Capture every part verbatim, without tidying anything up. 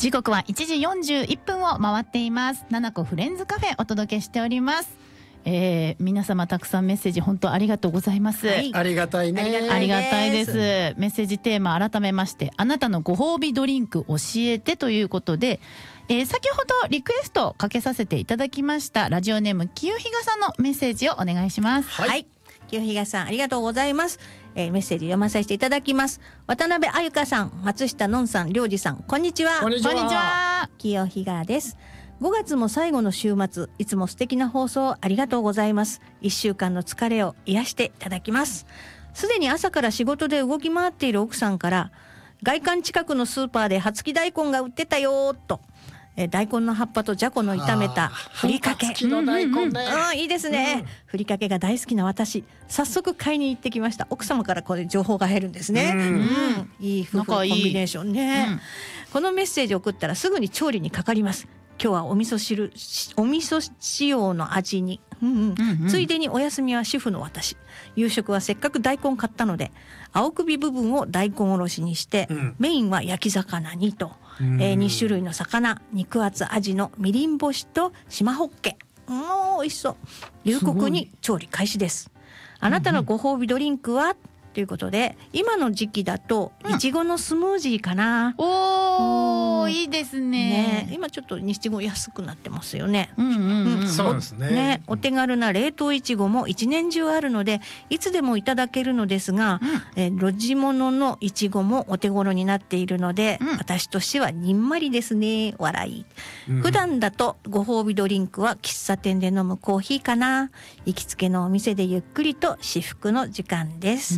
時刻はいちじよんじゅういっぷんを回っています。ななこフレンズカフェお届けしております。えー、皆様たくさんメッセージ本当ありがとうございます、はい、 ありがたいね。 ありがたいです。メッセージテーマ改めまして、あなたのご褒美ドリンク教えてということで、えー、先ほどリクエストをかけさせていただきましたラジオネーム清日賀さんのメッセージをお願いします。 はい、はい、清日賀さんありがとうございます。えー、メッセージ読まさせていただきます。渡辺あゆかさん、松下のんさん、りょうじさん、こんにちは。 こんにちは。 こんにちは。清日賀です。ごがつも最後の週末、いつも素敵な放送ありがとうございます。いっしゅうかんの疲れを癒していただきます。すでに朝から仕事で動き回っている奥さんから、外観近くのスーパーで葉付き大根が売ってたよーと、えー、大根の葉っぱとじゃこの炒めたふりかけ、 葉付きの大根ね、 うんうんうん、いいですね、うん、ふりかけが大好きな私、早速買いに行ってきました。奥様からこれ情報が入るんですね、うんうん、いい夫婦コンビネーションね、うん、このメッセージを送ったらすぐに調理にかかります。今日はお味噌汁、お味噌仕様の味に、うんうんうんうん、ついでにお休みは主婦の私。夕食はせっかく大根買ったので青首部分を大根おろしにして、うん、メインは焼き魚にと、えー、に種類の魚、肉厚アジのみりん干しと島ホッケ、もう美味しそう。夕刻に調理開始です。あなたのご褒美ドリンクは、ということで、今の時期だといちごのスムージーかな、 うん、おー、いいです ね, ね。今ちょっといちご安くなってますよね、 うんうんうん、 そうです ね, ね。お手軽な冷凍いちごも一年中あるのでいつでもいただけるのですが、うん、え露地物のいちごもお手頃になっているので、うん、私としてはにんまりですね、笑い、うん、普段だとご褒美ドリンクは喫茶店で飲むコーヒーかな。行きつけのお店でゆっくりと至福の時間です、うん、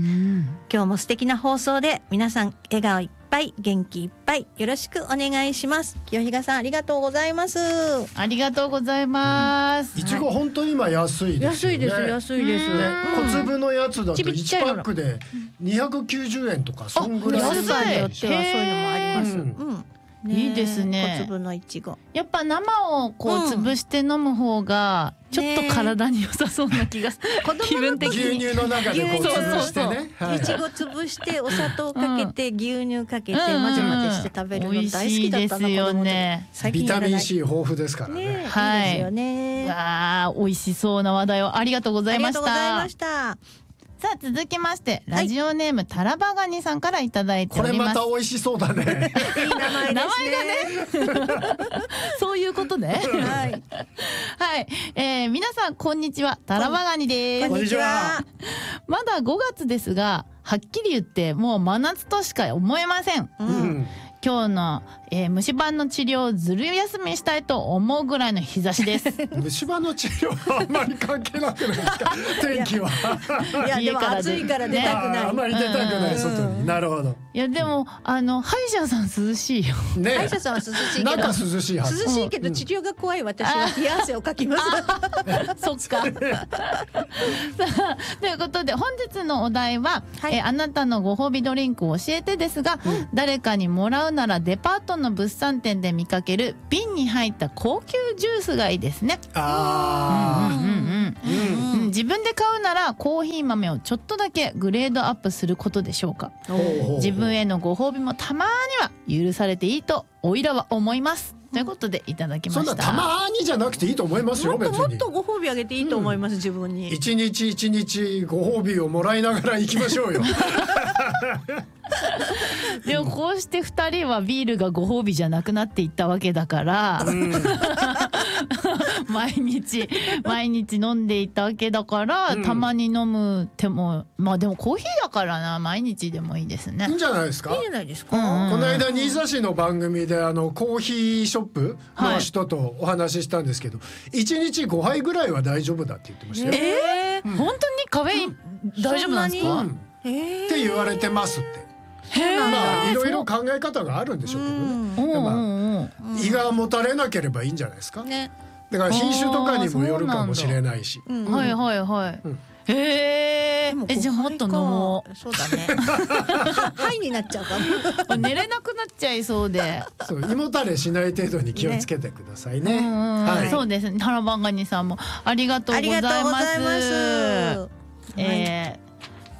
今日も素敵な放送で皆さん笑顔いっぱい、元気いっぱいよろしくお願いします。清日賀さんありがとうございます。 ありがとうございます。 いちご本当に今安いですよね。 安いです安いです、ね、 小粒のやつだといちパックでにひゃくきゅうじゅうえんとか、そんぐらい。 安さによってはそういうのもあります、うんうんね、 いいですね。 小粒のいちご、 やっぱ生をこう潰して飲む方がちょっと体に良さそうな気がする、ね、気分的に牛乳の中でこう潰してね、 いちご潰してお砂糖かけて、うん、牛乳かけて混ぜ混ぜして食べるの大好きだったの、 美味しいですよね。 ビタミン C 豊富ですからね、ね、 はい、 いいですよね。 あー、美味しそうな話題をありがとうございました。 ありがとうございました。 さあ続きまして、ラジオネーム、はい、タラバガニさんからいただいております。 これまた美味しそうだねいい名前ですね。 名前がねそういうことねはい、はい、えー、皆さんこんにちは、タラバガニです。 こんにちは。 まだごがつですが、はっきり言ってもう真夏としか思えません、うん、今日の、えー、虫歯の治療をずる休みしたいと思うぐらいの日差しです虫歯の治療はあんまり関係なくないですか天気は。 いやでも暑いから出たくない、ね、 あ, あんまり出たくない、うん、外に。なるほど。 いやでもあの歯医者さん涼しいよ、ね、 歯医者さんは涼しいけど、 中涼しいはず。 涼しいけど治療が怖い私は冷や汗をかきますそっかさあということで本日のお題は、はい、えあなたのご褒美ドリンクを教えてですが、うん、誰かにもらうならデパートの物産展で見かける瓶に入った高級ジュースがいいですね。あー、うんうんうんうん、自分で買うならコーヒー豆をちょっとだけグレードアップすることでしょうか。自分へのご褒美もたまには許されていいとおいらは思いますということでいただきました。 そんなたまにじゃなくていいと思いますよ。 もっともっとご褒美あげていいと思います、うん、自分に一日一日ご褒美をもらいながら行きましょうよでもこうしてふたりはビールがご褒美じゃなくなっていったわけだから、うん、毎日毎日飲んでいったわけだから、うん、たまに飲む手もまあでもコーヒーだからな、毎日でもいいですね。 いいんじゃないですか。 いいんじゃないですか、 うんうん、この間新座市の番組であのコーヒーショップの人とお話ししたんですけど、はい、いちにちごはいぐらいは大丈夫だって言ってましたよ。 えーうん、本当にカフェイン大丈夫なんですか、うん、 えー、って言われてますって。まあいろいろ考え方があるんでしょうけどね、まあ、胃がもたれなければいいんじゃないですか、ね、だから品種とかにもよるかもしれないし、 うん、はいはいはい、うん、へー、えじゃあもっと飲もう。 そうだねはいになっちゃうかも寝れなくなっちゃいそうでそう胃もたれしない程度に気をつけてくださいね、ね、 はい、そうですね。タラバガニさんもありがとうございます。ありがとうございます。えー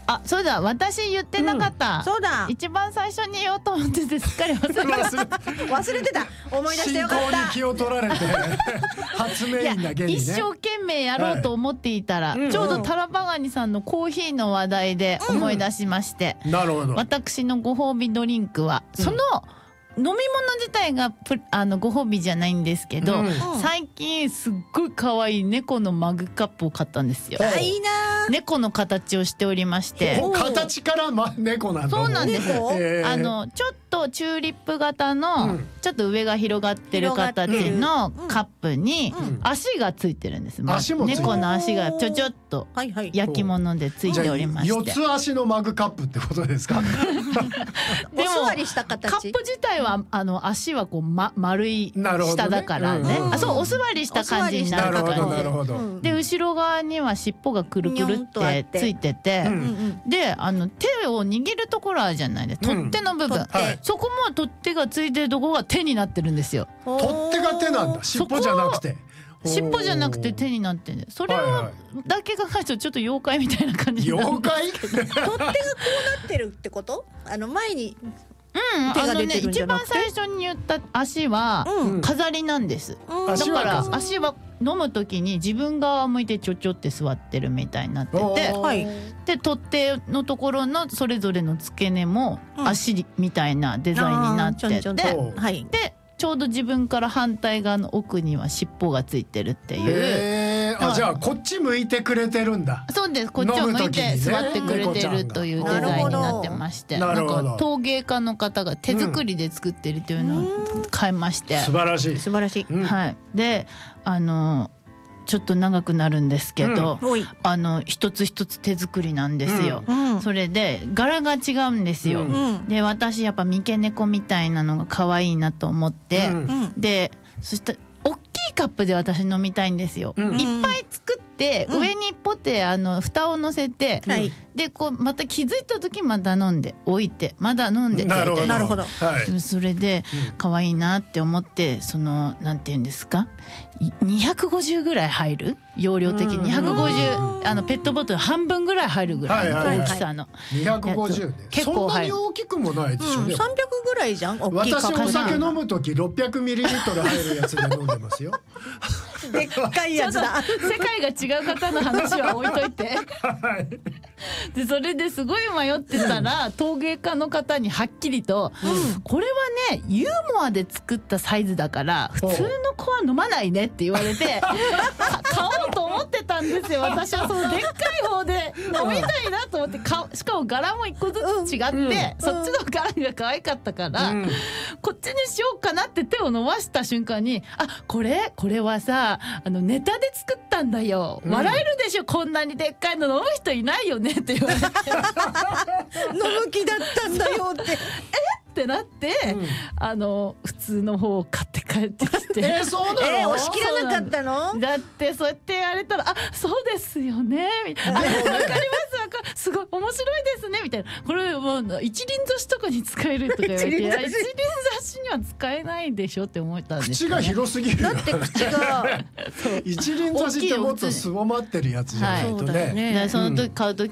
あ、そうだ、私言ってなかった、 うん、そうだ、 一番最初に言おうと思っててすっかり忘れてた忘れてた、思い出してよかった。 進行に気を取られて初メインだけにね、 一生懸命やろうと思っていたら、はい、ちょうどタラバガニさんのコーヒーの話題で思い出しまして、 うん、なるほど。 私のご褒美ドリンクはその、うん飲み物自体がプあのご褒美じゃないんですけど、うん、最近すっごい可愛い猫のマグカップを買ったんですよ。 いいな。 猫の形をしておりまして、 形から、ま、猫なんだ。 そうなんです。あのちょっとチューリップ型の、うん、ちょっと上が広がってる形のカップに足がついてるんです。まあ、足も猫の足がちょちょっと焼き物でついておりまして、 四つ足のマグカップってことですか？ でもお座りした形。 カップ自体はあの足はこう、ま、丸い下だからね、あ、そう、お座りした感じになる感じで、後ろ側には尻尾がくるくるってついてて、であの手を握るところあるじゃないですか、取っ手の部分、はい、そこも取っ手がついてるところが手になってるんですよ。 取っ手が手なんだ、尻尾じゃなくて。 尻尾じゃなくて手になってる。それをだけ考えるとちょっと妖怪みたいな感じ。 妖怪？ 取っ手がこうなってるってこと？あの前に。 うん、あのね、一番最初に言った足は飾りなんです、うん、だから足は飲む時に自分側を向いてちょちょって座ってるみたいになってて、はい、で取っ手のところのそれぞれの付け根も足みたいなデザインになってて、うん、はい、でちょうど自分から反対側の奥には尻尾がついてるっていう。 へー、あ、じゃあこっち向いてくれてるんだ。 そうです、こっちを向いて座ってくれてるというデザインになってまして、なんか陶芸家の方が手作りで作ってるというのを買いまして、 素晴らしい素晴らしい、 うん、はい。で、あのちょっと長くなるんですけど、うん、あの一つ一つ手作りなんですよ、うん、それで柄が違うんですよ、うん、で私やっぱ三毛猫みたいなのが可愛いなと思って、うん、でそしたら大きいカップで私飲みたいんですよ、うん、いっぱい作って上にポテあの蓋を乗せて、うん、でこうまた気づいた時また飲んで置いてまだ飲んでなるほどなるほど、 はい、それで可愛いなって思ってそのなんていうんですかにひゃくごじゅうぐらい入る容量的ににひゃくごじゅうあのペットボトル半分ぐらい入るぐらいの大きさのにひゃくごじゅうね結構そんなに大きくもないでしょうね、 うん、さんびゃくぐらいじゃん大きいカップ。 私お酒飲む時ろっぴゃくミリリットル入るやつで飲んでますよでっかいやつだ世界が違う方の話は置いといて、はい、でそれですごい迷ってたら陶芸家の方にはっきりと、うん、これはねユーモアで作ったサイズだから普通の子は飲まないねって言われて買おうと思ってたんですよ。私はそのでっかい方で飲みたいなと思って買う。しかも柄も一個ずつ違って、うんうん、そっちの柄が可愛かったから、うん、こっちにしようかなって手を伸ばした瞬間にあこれこれはさあのネタで作ったんだよ、うん、笑えるでしょこんなにでっかいの飲む人いないよねって言われて飲む気だったんだよってえってなって、うん、あの普通の方を買って帰ってきてえー、そうなの、 えー、押し切らなかったのだってそうやって言われたらあそうですよねみたいなわかりますわかるすごい面白いですねみたいなこれもう一輪挿しとかに使えるとか言われて一輪挿しには使えないでしょって思ったんです、 ね、口が広すぎるだって口が一輪挿しってもっとすぼまってるやつじゃないとね、はい、 ねその時買う時